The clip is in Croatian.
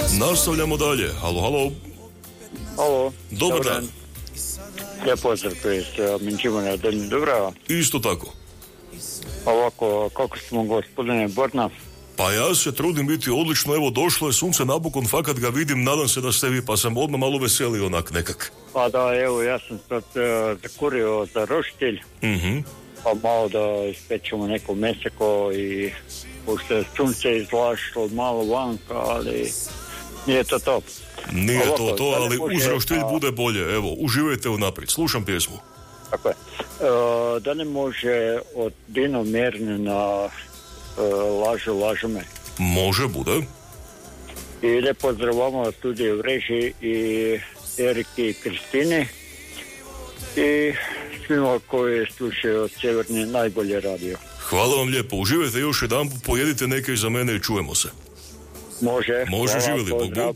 Nastavljamo dalje. Halo, halo. Halo. Dobar dan. Lijep pozdrav, to je Minčimona Delni Dubrava. Isto tako. Ovako, kako smo gospodine Borna? Pa ja se trudim biti odlično, evo došlo je sunce napokon, fakat ga vidim, nadam se da ste vi, pa sam odmah malo veselio onak nekak. Pa da, evo, ja sam sad zakurio za roštilj, pa malo da ispečemo neko meseko i pošto je sunce izlašlo malo vanka, ali nije to to. Nije to, ali uz roštilj bude bolje, evo, uživajte unaprijed, slušam pjesmu. Tako je. Da ne može od Dino Merne na Lažu me. Može, bude. I lijep pozdrav vama studiju Vreži i Eriki i Kristini i svima koji slušaju od Sjeverne najbolje radio. Hvala vam lijepo, uživajte još jedan, pojedite neke za mene i čujemo se. Može, živjeli, Bog, Bog.